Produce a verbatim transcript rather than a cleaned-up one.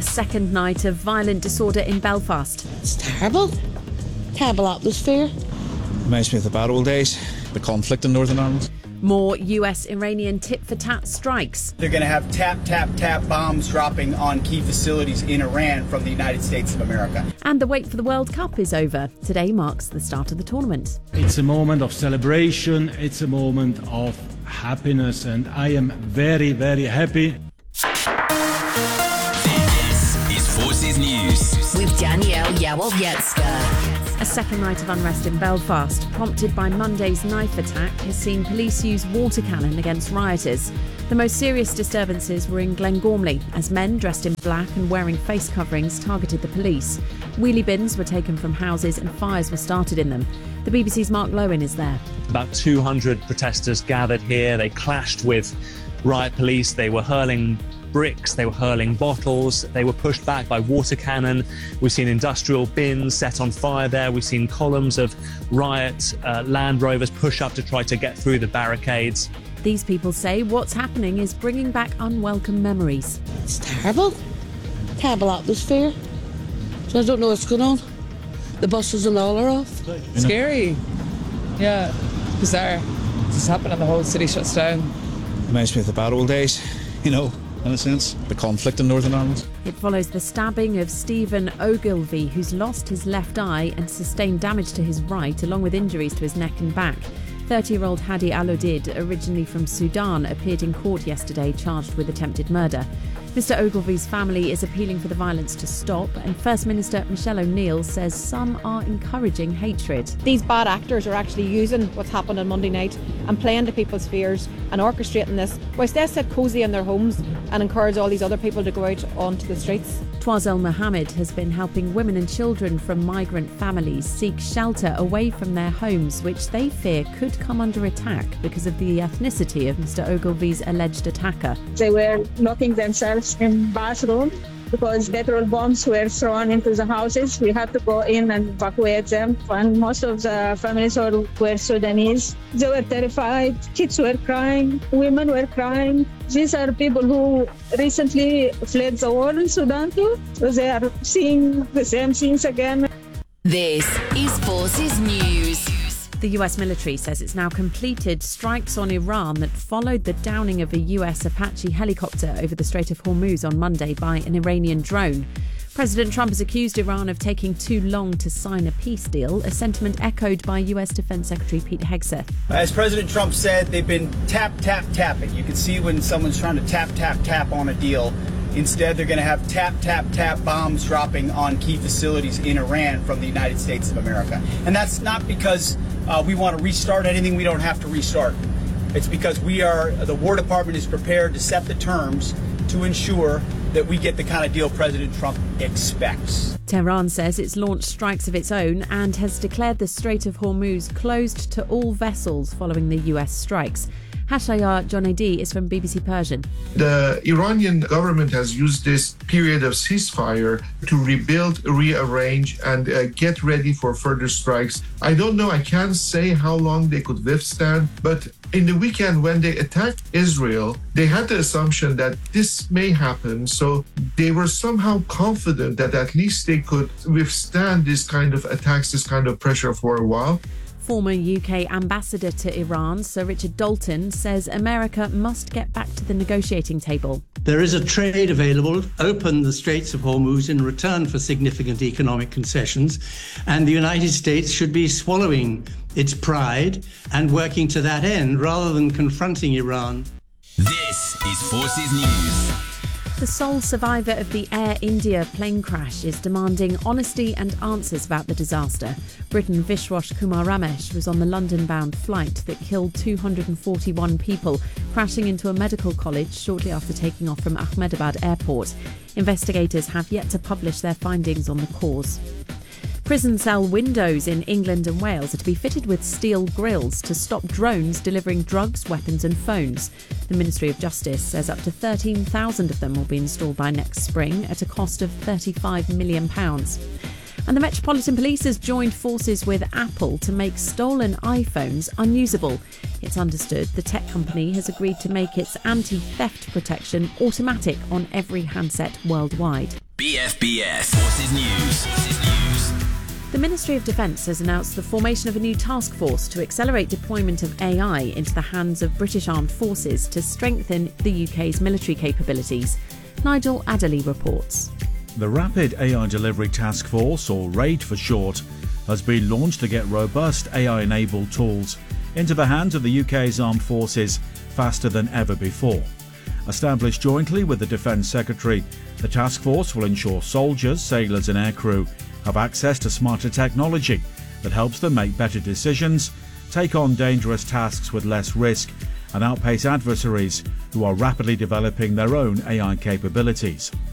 second night of violent disorder in Belfast. It's terrible. Terrible atmosphere. Reminds me of the bad old days, the conflict in Northern Ireland. More U S-Iranian tit-for-tat strikes. They're going to have tap, tap, tap bombs dropping on key facilities in Iran from the United States of America. And the wait for the World Cup is over. Today marks the start of the tournament. It's a moment of celebration. It's a moment of happiness, and I am very, very happy. This is Forces News with Danielle Yawowiecka. A second night of unrest in Belfast, prompted by Monday's knife attack, has seen police use water cannon against rioters. The most serious disturbances were in Glengormley, as men dressed in black and wearing face coverings targeted the police. Wheelie bins were taken from houses and fires were started in them. The B B C's Mark Lowen is there. About two hundred protesters gathered here. They clashed with riot police. They were hurling bricks, they were hurling bottles, they were pushed back by water cannon. We've seen industrial bins set on fire there. We've seen columns of riot uh, Land Rovers push up to try to get through the barricades. These people say what's happening is bringing back unwelcome memories. It's terrible. Terrible atmosphere. So I don't know what's going on. The buses and all are off. Scary. Yeah, bizarre. This happened and the whole city shuts down. Reminds me of the bad old days, you know, in a sense, the conflict in Northern Ireland. It follows the stabbing of Stephen Ogilvie, who's lost his left eye and sustained damage to his right, along with injuries to his neck and back. thirty-year-old Hadi Alodid, originally from Sudan, appeared in court yesterday charged with attempted murder. Mister Ogilvie's family is appealing for the violence to stop, and First Minister Michelle O'Neill says some are encouraging hatred. These bad actors are actually using what's happened on Monday night and playing to people's fears and orchestrating this, whilst they sit cosy in their homes and encourage all these other people to go out onto the streets. Twazel Mohammed has been helping women and children from migrant families seek shelter away from their homes, which they fear could come under attack because of the ethnicity of Mister Ogilvie's alleged attacker. They were locking themselves in bathroom because petrol bombs were thrown into the houses. We had to go in and evacuate them. And most of the families were, were Sudanese. They were terrified. Kids were crying. Women were crying. These are people who recently fled the war in Sudan too. So they are seeing the same things again. This is Forces News. The U S military says it's now completed strikes on Iran that followed the downing of a U S Apache helicopter over the Strait of Hormuz on Monday by an Iranian drone. President Trump has accused Iran of taking too long to sign a peace deal, a sentiment echoed by U S Defense Secretary Pete Hegseth. As President Trump said, they've been tap, tap, tapping. You can see when someone's trying to tap, tap, tap on a deal. Instead, they're going to have tap, tap, tap bombs dropping on key facilities in Iran from the United States of America. And that's not because uh, we want to restart anything we don't have to restart. It's because we are, the War Department is prepared to set the terms to ensure that we get the kind of deal President Trump expects. Tehran says it's launched strikes of its own and has declared the Strait of Hormuz closed to all vessels following the U S strikes. Hashayar Jonedi is from B B C Persian. The Iranian government has used this period of ceasefire to rebuild, rearrange, and uh, get ready for further strikes. I don't know, I can't say how long they could withstand, but in the weekend when they attacked Israel, they had the assumption that this may happen, so they were somehow confident that at least they could withstand this kind of attacks, this kind of pressure for a while. Former U K ambassador to Iran, Sir Richard Dalton, says America must get back to the negotiating table. There is a trade available, open the Straits of Hormuz in return for significant economic concessions, and the United States should be swallowing its pride and working to that end rather than confronting Iran. This is Forces News. The sole survivor of the Air India plane crash is demanding honesty and answers about the disaster. Briton Vishwas Kumar Ramesh was on the London-bound flight that killed two hundred forty-one people, crashing into a medical college shortly after taking off from Ahmedabad Airport. Investigators have yet to publish their findings on the cause. Prison cell windows in England and Wales are to be fitted with steel grills to stop drones delivering drugs, weapons and phones. The Ministry of Justice says up to thirteen thousand of them will be installed by next spring at a cost of thirty-five million pounds. And the Metropolitan Police has joined forces with Apple to make stolen iPhones unusable. It's understood the tech company has agreed to make its anti-theft protection automatic on every handset worldwide. B F B S Forces News. Forces News. The Ministry of Defence has announced the formation of a new task force to accelerate deployment of A I into the hands of British Armed Forces to strengthen the U K's military capabilities. Nigel Adderley reports. The Rapid A I Delivery Task Force, or RAID for short, has been launched to get robust A I-enabled tools into the hands of the U K's armed forces faster than ever before. Established jointly with the Defence Secretary, the task force will ensure soldiers, sailors and aircrew have access to smarter technology that helps them make better decisions, take on dangerous tasks with less risk and outpace adversaries who are rapidly developing their own A I capabilities.